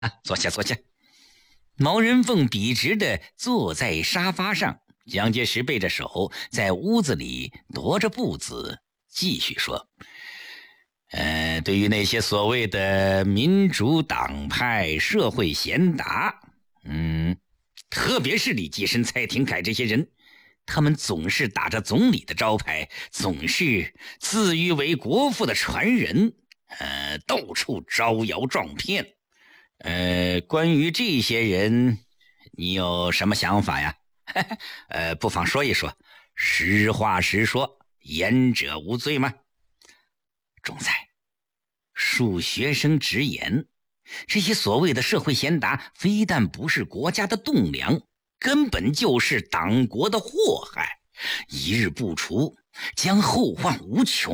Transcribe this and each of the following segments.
坐下，坐下。毛人凤笔直地坐在沙发上，蒋介石背着手在屋子里踱着步子，继续说：对于那些所谓的民主党派社会贤达，特别是李济深、蔡廷锴这些人，他们总是打着总理的招牌，总是自誉为国父的传人，到处招摇撞骗。关于这些人，你有什么想法呀？不妨说一说，实话实说，言者无罪吗？总裁，恕学生直言，这些所谓的社会贤达非但不是国家的栋梁，根本就是党国的祸害，一日不除，将后患无穷。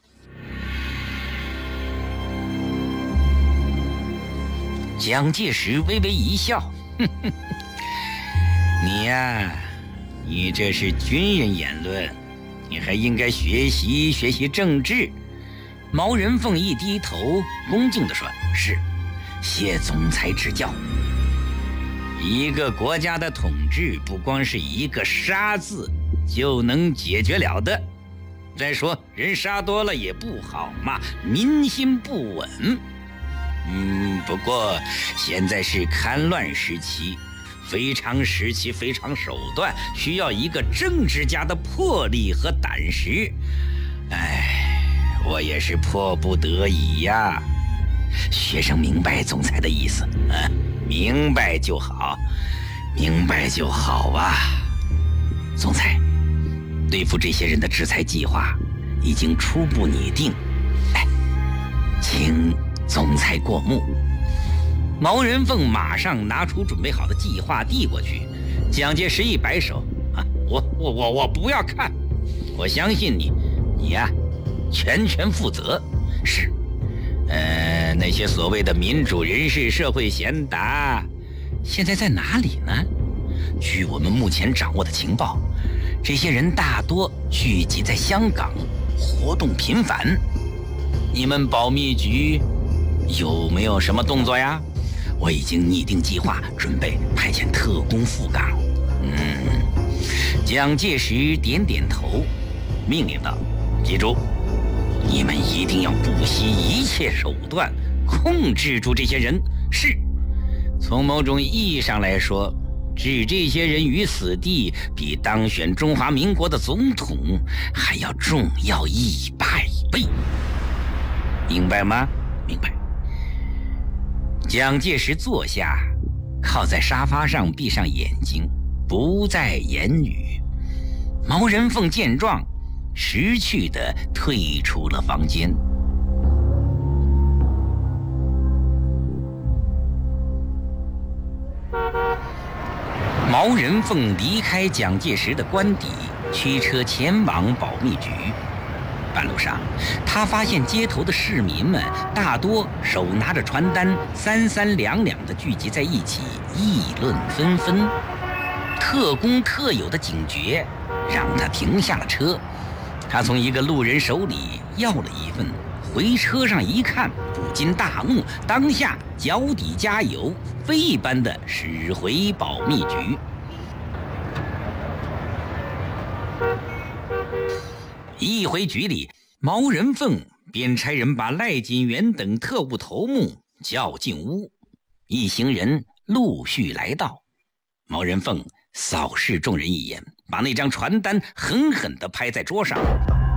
蒋介石微微一笑，你呀，你这是军人言论，你还应该学习学习政治。毛人凤一低头，恭敬地说：是，谢总裁指教。一个国家的统治不光是一个杀字就能解决了的，再说人杀多了也不好嘛，民心不稳。不过现在是戡乱时期，非常时期，非常手段，需要一个政治家的魄力和胆识。我也是迫不得已呀。学生明白总裁的意思，明白就好，明白就好啊。总裁，对付这些人的制裁计划已经初步拟定，请总裁过目。毛人凤马上拿出准备好的计划递过去，蒋介石一摆手：我不要看，我相信你，你呀，全权负责。是，那些所谓的民主人士、社会贤达，现在在哪里呢？据我们目前掌握的情报，这些人大多聚集在香港，活动频繁。你们保密局有没有什么动作呀？我已经拟定计划，准备派遣特工赴港。蒋介石点点头，命令道：记住，你们一定要不惜一切手段控制住这些人。是，从某种意义上来说，置这些人于死地，比当选中华民国的总统还要重要100倍。明白吗？明白。蒋介石坐下，靠在沙发上，闭上眼睛，不再言语。毛人凤见状，识趣地退出了房间。毛人凤离开蒋介石的官邸，驱车前往保密局。半路上，他发现街头的市民们大多手拿着传单，三三两两地聚集在一起，议论纷纷。特工特有的警觉让他停下了车，他从一个路人手里要了一份，回车上一看，不禁大怒，当下脚底加油，飞一般的驶回保密局。一回局里，毛人凤便差人把赖锦元等特务头目叫进屋，一行人陆续来到。毛人凤扫视众人一眼，把那张传单狠狠地拍在桌上。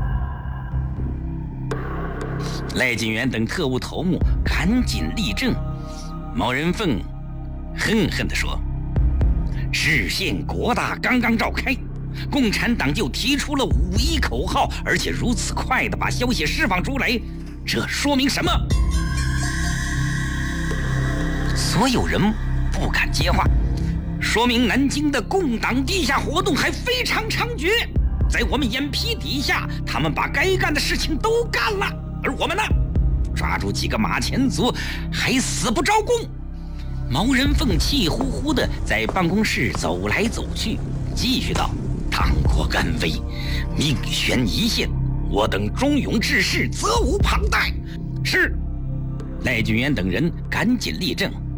赖锦元等特务头目赶紧立正。毛人凤恨恨地说：制宪国大刚刚召开，共产党就提出了5.1口号，而且如此快地把消息释放出来，这说明什么？所有人不敢接话，说明南京的共党地下活动还非常猖獗，在我们眼皮底下，他们把该干的事情都干了，而我们呢，抓住几个马前卒还死不招供。毛人凤气呼呼地在办公室走来走去，继续道：党国安危，命悬一线，我等忠勇志士，责无旁贷。是。赖俊元等人赶紧立正。